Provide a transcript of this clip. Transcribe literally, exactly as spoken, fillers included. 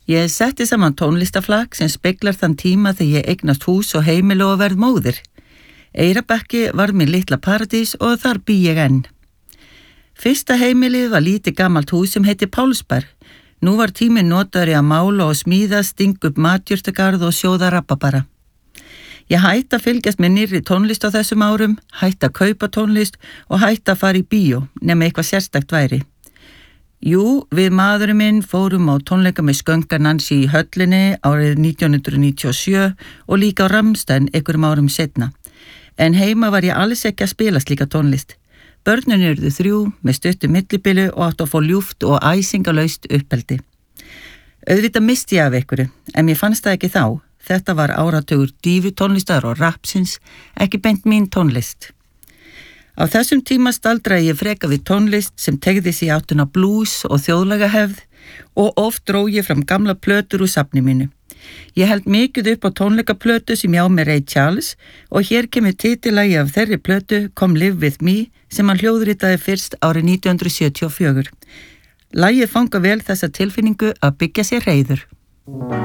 Ég setti saman tónlistaflakk sem speglar þann tíma þegar ég eignast hús og heimili og verð móðir. Eyrarbakki var mér litla paradís og þar bý ég enn. Fyrsta heimilið var lítið gamalt hús sem heiti Pálsberg. Nú var tíminn notaður í að mála og smíða, stinga upp matjurtagarð og sjóða rabarbara. Ég hætti að fylgjast með nýrri tónlist á þessum árum, hætti að kaupa tónlist og hætti að fara í bíó, nema eitthvað sérstakt væri. Jú, við maðurinn minn fórum á tónleika með Skönka Nancy í höllinni árið nítján hundruð níutíu og sjö og líka á Rammstein einhverjum árum setna. En heima var ég alls ekki að spila slíka tónlist. Börnin urðu þrjú með stuttu millibilu og áttu að fá ljúft og æsingalaust uppeldi. Auðvitað misti ég af einhverju, en mér fannst það ekki þá. Þetta var áratugur dífutónlistar og rapsins, ekki beint mín tónlist. Á þessum tíma staldraði ég freka við tónlist sem tegði sig áttuna blues og þjóðlagahefð og oft dró ég fram gamla plötur úr safni mínu. Ég held mikið upp á tónleikaplötu sem ég á með Ray Charles og hér kemur titillagi af þeirri plötu Come Live With Me sem hann hljóðritaði fyrst árið nítján hundruð sjötíu og fjögur. Lagið fanga vel þessa tilfinningu að byggja sér reiður.